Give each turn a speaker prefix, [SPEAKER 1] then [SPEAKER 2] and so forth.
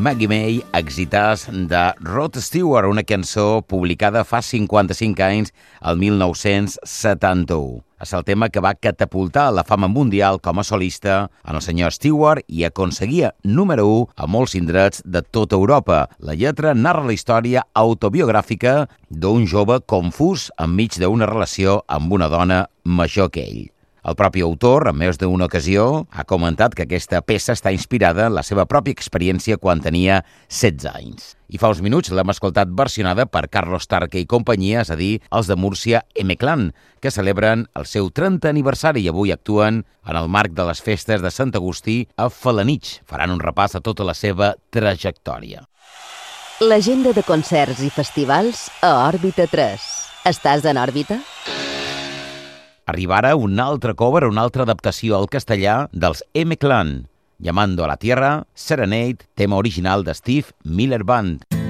[SPEAKER 1] Maggie May, Exitàs, de Rod Stewart, una cançó publicada fa 55 anys, el 1971. És el tema que va catapultar la fama mundial com a solista en el senyor Stewart i aconseguia número 1 a molts indrets de tota Europa. La lletra narra la història autobiogràfica d'un jove confús enmig d'una relació amb una dona major que ell. El propi autor, en més d'una ocasió, ha comentat que aquesta peça està inspirada en la seva pròpia experiència quan tenia 16 anys. I fa uns minuts l'hem escoltat versionada per Carlos Tarque i companyia, és a dir, els de Múrcia M-Clan, que celebren el seu 30 aniversari i avui actuen en el marc de les festes de Sant Agustí a Felanitx. Faran un repàs de tota la seva trajectòria.
[SPEAKER 2] L'agenda de concerts i festivals a Òrbita 3. Estàs en òrbita?
[SPEAKER 1] Arriba ara un altre cover, una altra adaptació al castellà dels M-Clan, Llamando a la Tierra, Serenade, tema original de Steve Miller Band.